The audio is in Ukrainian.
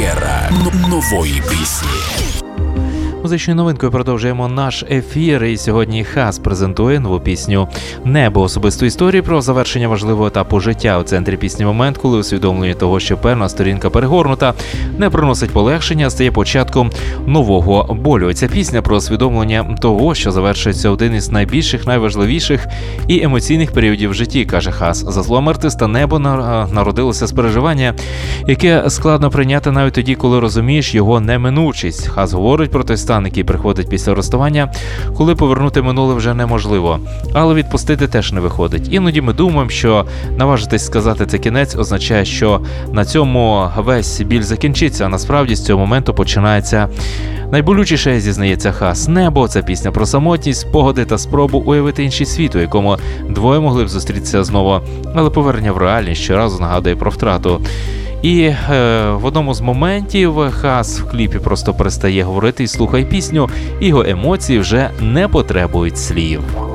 Прем'єра нової пісні. Музичною новинкою продовжуємо наш ефір, і сьогодні Хас презентує нову пісню «Небо». Особисту історію про завершення важливого етапу життя. У центрі пісні момент, коли усвідомлення того, що певна сторінка перегорнута, не приносить полегшення, а стає початком нового болю. Ця пісня про усвідомлення того, що завершується один із найбільших, найважливіших і емоційних періодів в житті, каже Хас. За словами артиста, «Небо» народилося з переживання, яке складно прийняти навіть тоді, коли розумієш його неминучість. Хас говорить про той стан, який приходить після розставання, коли повернути минуле вже неможливо. Але відпустити теж не виходить. Іноді ми думаємо, що наважитись сказати «це кінець» означає, що на цьому весь біль закінчиться, а насправді з цього моменту починається найболючіше, зізнається Хас. «Небо» – це пісня про самотність, спогади та спробу уявити інший світ, у якому двоє могли б зустрітися знову, але повернення в реальність щоразу нагадує про втрату. І в одному з моментів Хас в кліпі просто перестає говорити і слухає пісню, і його емоції вже не потребують слів.